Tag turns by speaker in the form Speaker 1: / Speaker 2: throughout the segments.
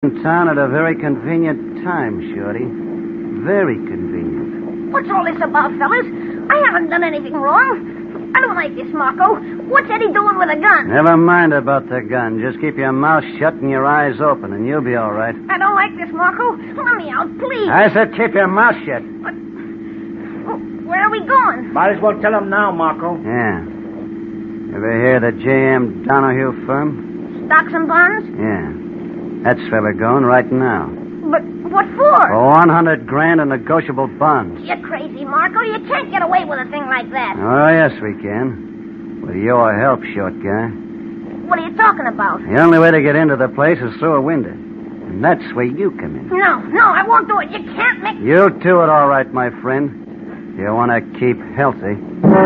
Speaker 1: In town at a very convenient time, Shorty. Very convenient.
Speaker 2: What's all this about, fellas? I haven't done anything wrong. I don't like this, Marco. What's Eddie doing with a gun?
Speaker 1: Never mind about the gun. Just keep your mouth shut and your eyes open, and you'll be all right.
Speaker 2: I don't like this, Marco. Let me out, please.
Speaker 1: I said keep your mouth shut.
Speaker 2: But, where are we going?
Speaker 3: Might as well tell him now, Marco.
Speaker 1: Yeah. Ever hear the J.M. Donahue firm?
Speaker 2: Stocks and bonds?
Speaker 1: Yeah. That's where we're going right now.
Speaker 2: But what for?
Speaker 1: For 100 grand in negotiable bonds.
Speaker 2: You're crazy, Marco. You can't get away with a thing like that.
Speaker 1: Oh, yes, we can. With your help, short guy.
Speaker 2: What are you talking about?
Speaker 1: The only way to get into the place is through a window. And that's where you come in.
Speaker 2: No, I won't do it. You can't make...
Speaker 1: You'll do it all right, my friend. You want to keep healthy.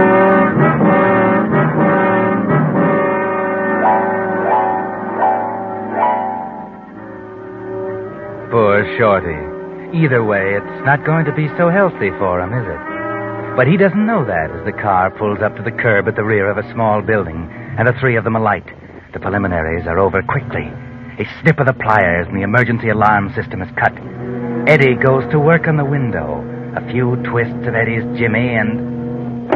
Speaker 4: Poor Shorty. Either way, it's not going to be so healthy for him, is it? But he doesn't know that as the car pulls up to the curb at the rear of a small building, and the three of them alight. The preliminaries are over quickly. A snip of the pliers and the emergency alarm system is cut. Eddie goes to work on the window. A few twists of Eddie's jimmy and...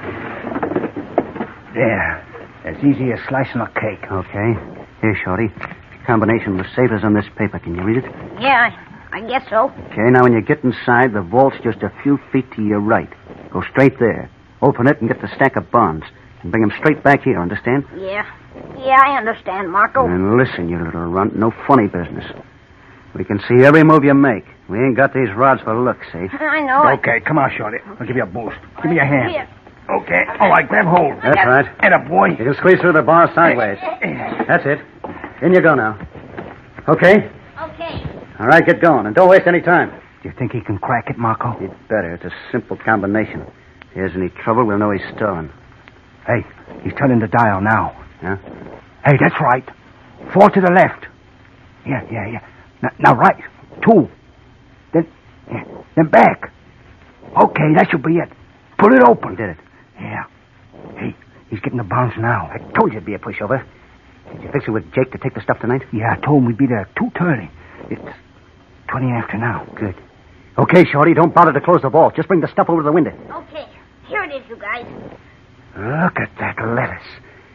Speaker 3: There. As easy as slicing a cake.
Speaker 1: Okay. Here, Shorty. Combination of the safe is on this paper. Can you read it?
Speaker 2: Yeah, I guess so.
Speaker 1: Okay, now when you get inside, the vault's just a few feet to your right. Go straight there. Open it and get the stack of bonds. And bring them straight back here, understand?
Speaker 2: Yeah, I understand, Marco.
Speaker 1: And listen, you little runt, no funny business. We can see every move you make. We ain't got these rods for looks, see?
Speaker 2: I know.
Speaker 3: Okay, come on, Shorty. I'll give you a boost. Give me your hand.
Speaker 2: Here.
Speaker 3: Okay. All right, grab hold.
Speaker 1: That's right.
Speaker 3: And a boy.
Speaker 1: You can squeeze through the bar sideways. That's it. In you go now. Okay?
Speaker 2: Okay.
Speaker 1: All right, get going. And don't waste any time.
Speaker 3: Do you think he can crack it, Marco?
Speaker 1: You'd better. It's a simple combination. If there's any trouble, we'll know he's stolen.
Speaker 3: Hey, he's turning the dial now.
Speaker 1: Yeah?
Speaker 3: Hey, that's right. 4 to the left. Yeah. Now right. 2. Then back. Okay, that should be it. Pull it open.
Speaker 1: He did it.
Speaker 3: Yeah. Hey, he's getting the bonds now.
Speaker 1: I told you it'd be a pushover. Did you fix it with Jake to take the stuff tonight?
Speaker 3: Yeah, I told him we'd be there at 2:30. It's 20 after now.
Speaker 1: Good. Okay, Shorty, don't bother to close the vault. Just bring the stuff over to the window.
Speaker 2: Okay. Here it is, you guys.
Speaker 1: Look at that lettuce.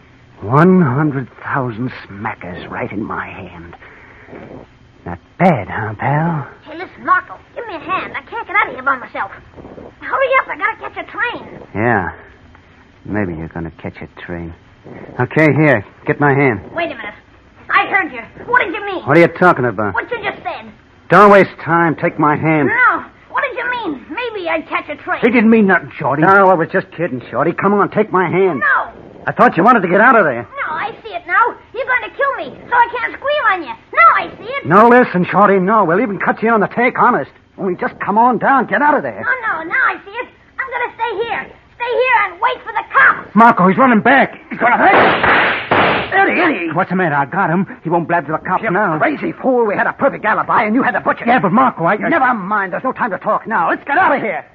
Speaker 1: 100,000 smackers right in my hand. Not bad, huh, pal?
Speaker 2: Hey, listen, Marco, give me a hand. I can't get out of here by myself. Hurry up, I gotta catch a train.
Speaker 1: Yeah. Maybe you're going to catch a train. Okay, here. Get my hand.
Speaker 2: Wait a minute. I heard you. What did you mean?
Speaker 1: What are you talking about?
Speaker 2: What you just said.
Speaker 1: Don't waste time. Take my hand.
Speaker 2: No. What did you mean? Maybe I'd catch a train.
Speaker 3: He didn't mean nothing, Shorty.
Speaker 1: No, I was just kidding, Shorty. Come on, take my hand.
Speaker 2: No.
Speaker 1: I thought you wanted to get out of there.
Speaker 2: No, I see it now. You're going to kill me, so I can't squeal on you. Now I see it.
Speaker 1: No, listen, Shorty, no. We'll even cut you in on the take, honest. Only just come on down. Get out of there.
Speaker 2: No, now I see it. I'm going to stay here. Stay here and wait for the cops.
Speaker 3: Marco, he's running back. He's going to hurt you. Eddie. What's the matter? I got him. He won't blab to the cops now.
Speaker 1: Crazy fool. We had a perfect alibi, and you had the butcher.
Speaker 3: Yeah, but Marco,
Speaker 1: Never mind. There's no time to talk now. Let's get out of here.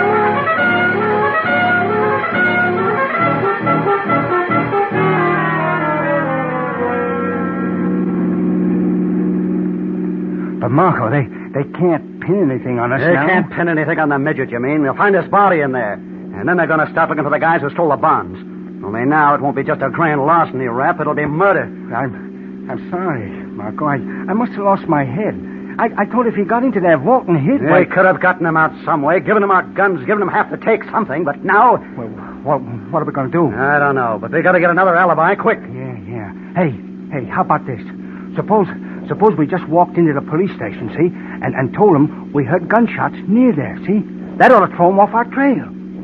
Speaker 3: But Marco, they can't pin anything on us
Speaker 1: They
Speaker 3: now.
Speaker 1: can't pin anything on the midget, you mean? We'll find his body in there. And then they're going to start looking for the guys who stole the bonds. Only now it won't be just a grand larceny rap. It'll be murder.
Speaker 3: I'm sorry, Marco. I must have lost my head. I thought if he got into that vault and hid...
Speaker 1: They could have gotten him out some way, given him our guns, given him half to take something, but now...
Speaker 3: Well, what are we going to do?
Speaker 1: I don't know, but they got to get another alibi quick.
Speaker 3: Yeah. Hey, how about this? Suppose we just walked into the police station, see, and told them we heard gunshots near there, see? That ought to throw them off our trail.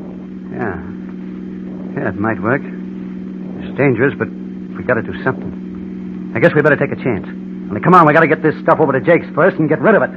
Speaker 1: Yeah, it might work. It's dangerous, but we got to do something. I guess we better take a chance. Only come on, we got to get this stuff over to Jake's first and get rid of it.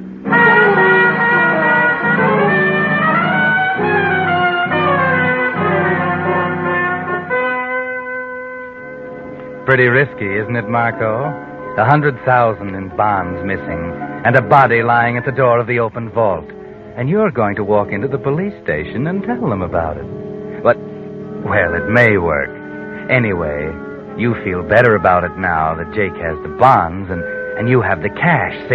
Speaker 4: Pretty risky, isn't it, Marco? 100,000 in bonds missing, and a body lying at the door of the open vault. And you're going to walk into the police station and tell them about it. But, well, it may work. Anyway, you feel better about it now that Jake has the bonds and you have the cash